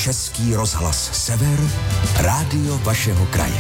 Český rozhlas Sever, rádio vašeho kraje.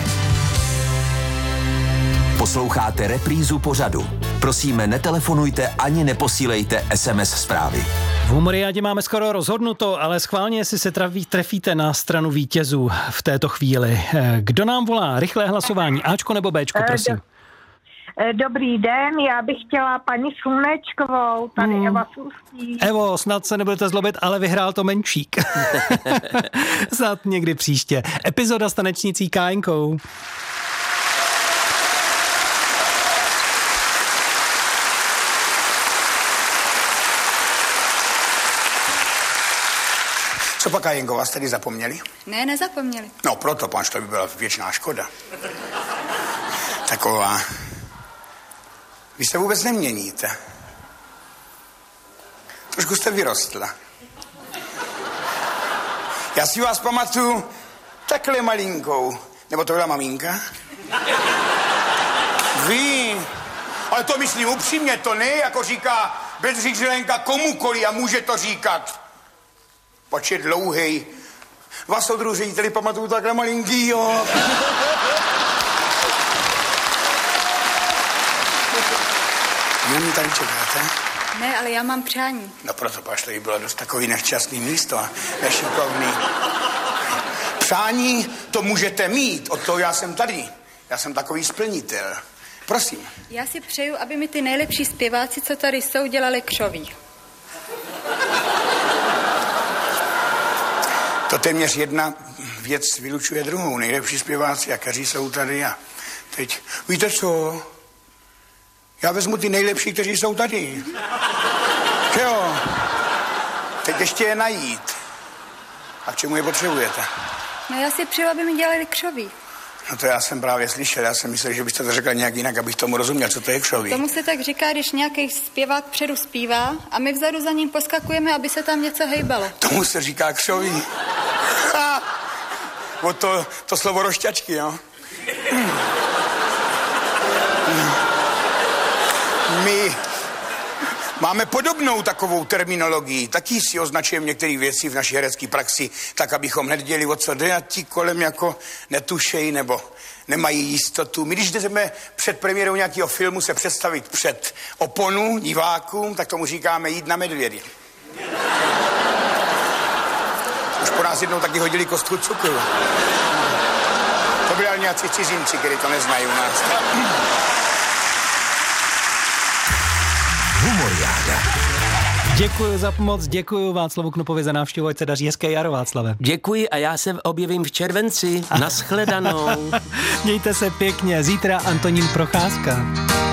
Posloucháte reprízu pořadu. Prosíme, netelefonujte ani neposílejte SMS zprávy. V Humoriádě máme skoro rozhodnuto, ale schválně, jestli se trefíte na stranu vítězů v této chvíli. Kdo nám volá? Rychlé hlasování. Ačko nebo Bčko, prosím. Dobrý den, já bych chtěla paní Slunečkovou, tady Eva Sustí. Evo, snad se nebudete zlobit, ale vyhrál to Menčík. Snad někdy příště. Epizoda s tanečnicí Kájenkou. Co pak, Kájenko, vás tady zapomněli? Ne, nezapomněli. No proto, panč, to by byla věčná škoda. Taková. Vy se vůbec neměníte. Trošku jste vyrostla. Já si vás pamatuju takhle malinkou. Nebo to byla maminka? Vy. Ale to myslím upřímně, to ne, jako říká Bedřich Zelenka komukoli a může to říkat. Počet dlouhej. Vás soudruhu řediteli pamatuju takhle malinký, jo. Vy mě tady čekáte? Ne, ale já mám přání. No proto páč, tady bylo dost takový nešťastný místo a nešikovný. Přání to můžete mít, od toho já jsem tady. Já jsem takový splnitel. Prosím. Já si přeju, aby mi ty nejlepší zpěváci, co tady jsou, dělali křoví. To téměř jedna věc vylučuje druhou. Nejlepší zpěváci, a kteří jsou tady a teď. Víte co? Já vezmu ty nejlepší, kteří jsou tady. Že jo? Teď ještě je najít. A k čemu je potřebujete? No já si přeju, aby mi dělali křoví. No to já jsem právě slyšel. Já jsem myslel, že byste to řekla nějak jinak, abych tomu rozuměl, co to je křoví. Tomu se tak říká, když nějaký zpěvák předu zpívá a my vzadu za ním poskakujeme, aby se tam něco hejbalo. Tomu se říká křoví. O to slovo rošťačky, jo? My máme podobnou takovou terminologii. Taky si označujeme některé věci v naší herecké praxi, tak abychom hned dělili, o co jde, a ti kolem jako netušejí nebo nemají jistotu. My když jdeme před premiérou nějakého filmu se představit před oponu divákům, tak tomu říkáme jít na medvědy. Už po nás jednou taky hodili kostku cukru. To byli ale nějací cizinci, kteří to neznají u nás. Humoriáda. Děkuji za pomoc, děkuji Václavu Knopovi za návštěvu, ať se daří. Hezké jaro, Václave. Děkuji a já se objevím v červenci. Nashledanou. Mějte se pěkně, zítra Antonín Procházka.